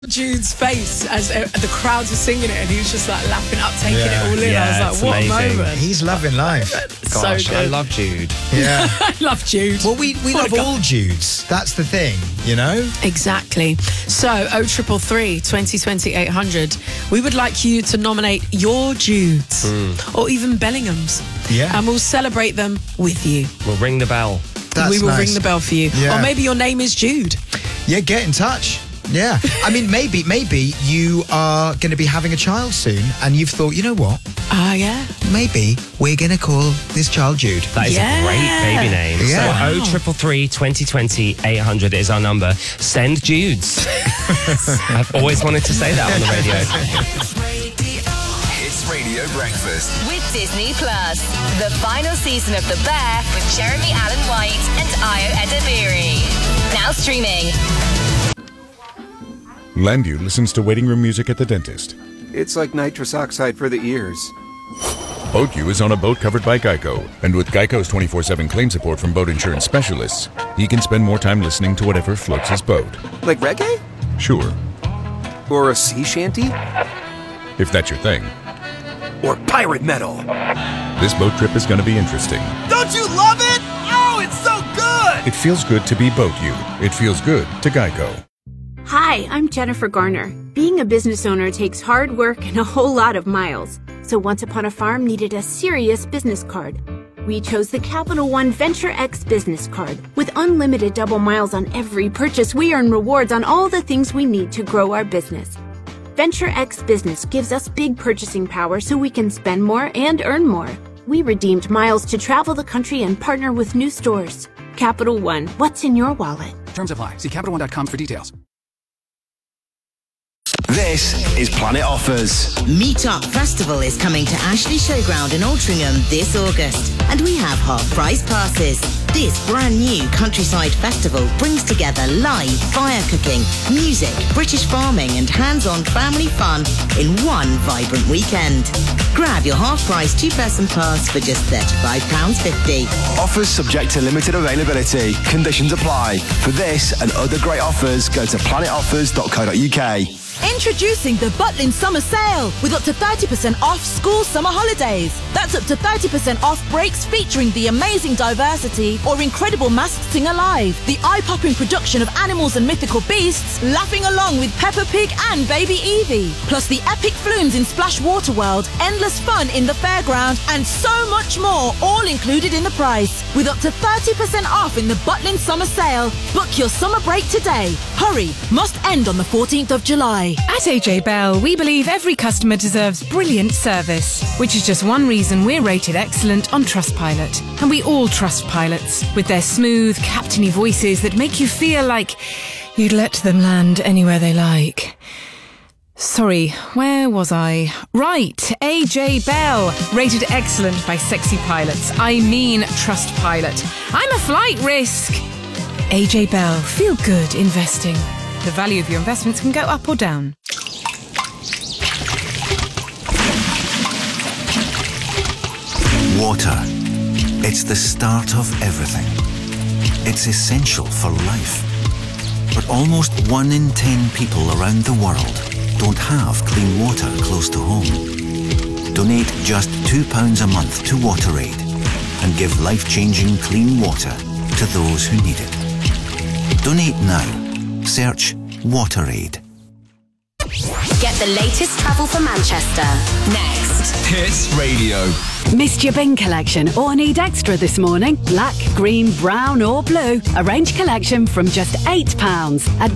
Jude's face as the crowds were singing it, and he was just like laughing up, taking it all in. I was like, what amazing. a moment. He's loving life. Gosh, so good. I love Jude. Yeah. I love Jude. Well, we love all Judes. That's the thing, you know? Exactly. So, 0333 2020 800. We would like you to nominate your Judes or even Bellingham's. Yeah. And we'll celebrate them with you. We'll ring the bell. That's we will nice. ring the bell for you. Yeah. Or maybe your name is Jude. Yeah, get in touch. Yeah. I mean, maybe you are going to be having a child soon and you've thought, you know what? Yeah. Maybe we're going to call this child Jude. That is a great baby name. Yeah. So 0333 2020 800 is our number. Send Judes. I've always wanted to say that on the radio. Hits Radio Breakfast with Disney Plus. The final season of The Bear with Jeremy Allen White and Ayo Edebiri. Now streaming. Landu listens to waiting room music at the dentist. It's like nitrous oxide for the ears. BoatU is on a boat covered by Geico, and with Geico's 24/7 claim support from boat insurance specialists, he can spend more time listening to whatever floats his boat. Like reggae? Sure, Or a sea shanty? if that's your thing. Or pirate metal? This boat trip is going to be interesting. Don't you love it? Oh, it's so good! It feels good to be BoatU. It feels good to Geico. Hi, I'm Jennifer Garner. Being a business owner takes hard work and a whole lot of miles. So Once Upon a Farm needed a serious business card. We chose the Capital One Venture X business card. With unlimited double miles on every purchase, we earn rewards on all the things we need to grow our business. Venture X Business gives us big purchasing power so we can spend more and earn more. We redeemed miles to travel the country and partner with new stores. Capital One, what's in your wallet? Terms apply. See CapitalOne.com for details. This is Planet Offers. Meetup Festival is coming to Ashley Showground in Altrincham this August, and we have half-price passes. This brand new countryside festival brings together live fire cooking, music, British farming and hands-on family fun in one vibrant weekend. Grab your half-price two-person pass for just £35.50. Offers subject to limited availability. Conditions apply. For this and other great offers, go to planetoffers.co.uk. Introducing the Butlin Summer Sale with up to 30% off school summer holidays. That's up to 30% off breaks featuring the amazing diversity or incredible Masked Singer Live, the eye-popping production of animals and mythical beasts, laughing along with Peppa Pig and Baby Evie, plus the epic flumes in Splash Water World, endless fun in the fairground, and so much more, all included in the price. With up to 30% off in the Butlin Summer Sale. Book your summer break today. Hurry, must end on the 14th of July. At AJ Bell, we believe every customer deserves brilliant service, which is just one reason we're rated excellent on Trustpilot. And we all trust pilots, with their smooth, captainy voices that make you feel like you'd let them land anywhere they like. Sorry, where was I? Right, AJ Bell, rated excellent by sexy pilots. I mean Trustpilot. I'm a flight risk. AJ Bell, feel good investing. The value of your investments can go up or down. Water. It's the start of everything. It's essential for life. But almost 1 in 10 people around the world don't have clean water close to home. Donate just £2 a month to WaterAid and give life-changing clean water to those who need it. Donate now. Search WaterAid. Get the latest travel for Manchester. Next. Hits Radio. Missed your bin collection or need extra this morning? Black, green, brown or blue? Arrange collection from just £8 at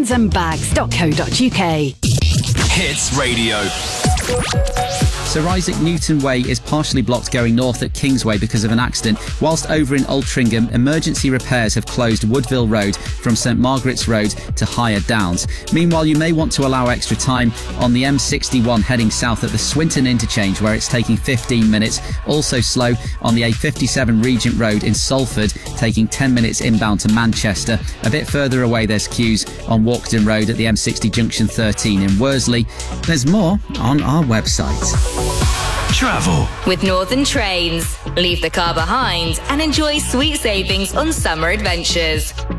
binsandbags.co.uk. Hits Radio. Sir Isaac Newton Way is partially blocked going north at Kingsway because of an accident, whilst over in Altrincham, emergency repairs have closed Woodville Road from St Margaret's Road to Higher Downs. Meanwhile, you may want to allow extra time on the M61 heading south at the Swinton interchange, where it's taking 15 minutes. Also slow on the A57 Regent Road in Salford, taking 10 minutes inbound to Manchester. A bit further away, there's queues on Walkden Road at the M60 Junction 13 in Worsley. There's more on our website. Travel with Northern Trains. Leave the car behind and enjoy sweet savings on summer adventures.